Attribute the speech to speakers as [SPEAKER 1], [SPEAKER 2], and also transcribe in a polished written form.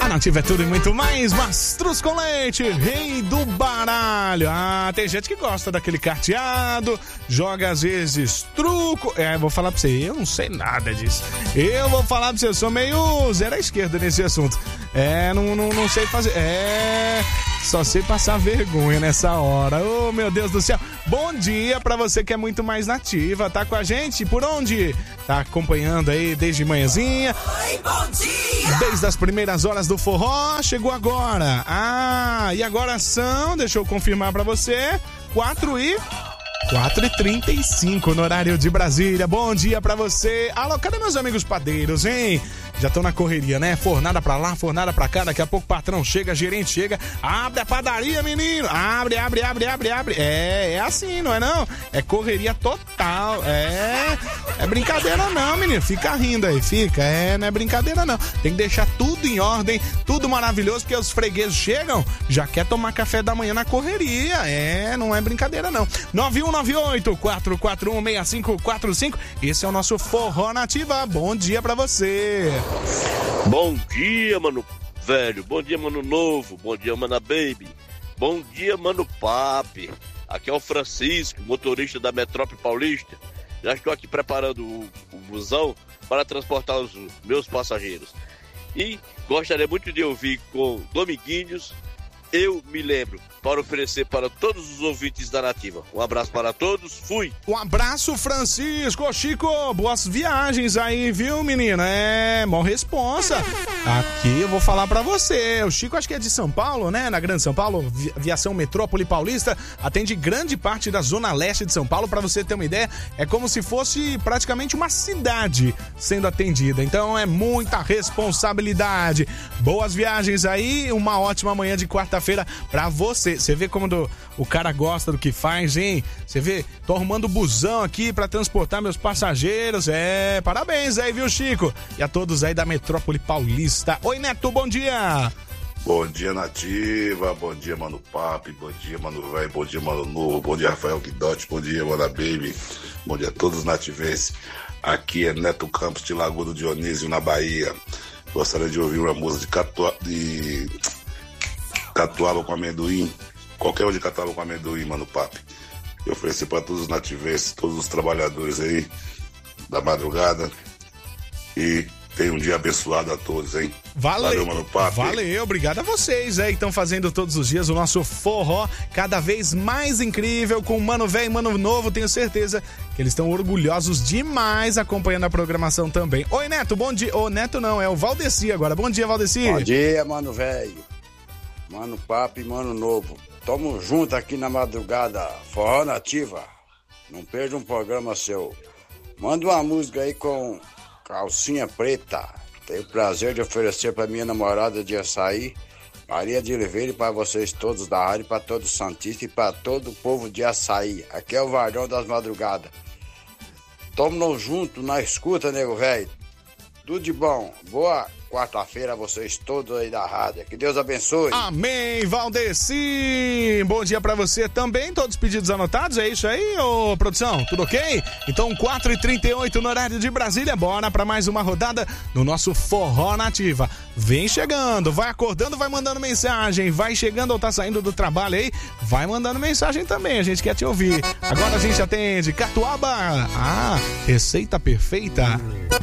[SPEAKER 1] Nativa é tudo e muito mais. Mastruz com leite, rei do baralho. Ah, tem gente que gosta daquele carteado, joga às vezes truco. Vou falar pra você, eu não sei nada disso. Eu vou falar pra você, eu sou meio zero à esquerda nesse assunto. Não sei fazer. Só sei passar vergonha nessa hora. Oh, meu Deus do céu. Bom dia pra você que é muito mais nativa. Tá com a gente? Por onde? Tá acompanhando aí desde manhãzinha.
[SPEAKER 2] Oi, bom dia!
[SPEAKER 1] Desde as primeiras horas do forró, chegou agora. E agora são, deixa eu confirmar pra você, 4h35 no horário de Brasília. Bom dia pra você. Alô, cadê meus amigos padeiros, hein? Já estão na correria, né? Fornada pra lá, fornada pra cá. Daqui a pouco o patrão chega, gerente chega. Abre a padaria, menino. Abre. É assim, não é não? É correria total. É brincadeira não, menino. Fica rindo aí, fica. Não é brincadeira não. Tem que deixar tudo em ordem, tudo maravilhoso, porque os fregueses chegam, já quer tomar café da manhã na correria. Não é brincadeira não. 9198-441-6545. Esse é o nosso Forró Nativa. Bom dia pra você.
[SPEAKER 3] Bom dia, mano velho. Bom dia, mano novo. Bom dia, mana baby. Bom dia, mano papi. Aqui é o Francisco, motorista da Metrópole Paulista. Já estou aqui preparando o busão para transportar os meus passageiros. E gostaria muito de ouvir com Dominguinhos, Eu Me Lembro, para oferecer para todos os ouvintes da Nativa. Um abraço para todos, fui!
[SPEAKER 1] Um abraço, Francisco. Ô, Chico, boas viagens aí, viu, menina? Mó responsa. Aqui eu vou falar pra você. O Chico acho que é de São Paulo, né? Na Grande São Paulo, Aviação Metrópole Paulista, atende grande parte da zona leste de São Paulo. Pra você ter uma ideia, é como se fosse praticamente uma cidade sendo atendida. Então é muita responsabilidade. Boas viagens aí, uma ótima manhã de quarta-feira pra você. Você vê como o cara gosta do que faz, hein? Você vê, tô arrumando busão aqui pra transportar meus passageiros. Parabéns aí, viu, Chico? E a todos aí da Metrópole Paulista. Oi, Neto, bom dia!
[SPEAKER 4] Bom dia, Nativa. Bom dia, mano papi. Bom dia, mano velho. Bom dia, mano novo. Bom dia, Rafael Guidotti. Bom dia, mana baby. Bom dia a todos os nativenses. Aqui é Neto Campos de Lagoa do Dionísio, na Bahia. Gostaria de ouvir uma música de catuaba com amendoim, qualquer um de catuaba com amendoim, mano papi. Eu ofereci para todos os nativenses, todos os trabalhadores aí da madrugada, e tenha um dia abençoado a todos, hein?
[SPEAKER 1] Valeu,
[SPEAKER 4] mano papi.
[SPEAKER 1] Valeu, obrigado a vocês aí que estão fazendo todos os dias o nosso forró cada vez mais incrível, com mano velho e mano novo. Tenho certeza que eles estão orgulhosos demais acompanhando a programação também. Oi, Neto, bom dia. Neto não, é o Valdeci agora. Bom dia, Valdeci.
[SPEAKER 5] Bom dia, mano velho. Mano papi, mano novo. Tamo junto aqui na madrugada. Forró Nativa. Não perda um programa seu. Manda uma música aí com Calcinha Preta. Tenho o prazer de oferecer pra minha namorada de açaí, Maria de Oliveira, e para vocês todos da rádio, para todo Santista e para todo o povo de açaí. Aqui é o Vardão das Madrugadas. Tamo junto na escuta, nego velho. Tudo de bom. Boa quarta-feira a vocês todos aí da rádio. Que Deus abençoe.
[SPEAKER 1] Amém, Valdeci. Bom dia pra você também. Todos os pedidos anotados, é isso aí, ô produção? Tudo ok? Então 4h38 no horário de Brasília. Bora pra mais uma rodada no nosso Forró Nativa. Vem chegando, vai acordando, vai mandando mensagem. Vai chegando ou tá saindo do trabalho aí, vai mandando mensagem também. A gente quer te ouvir. Agora a gente atende catuaba. Receita perfeita.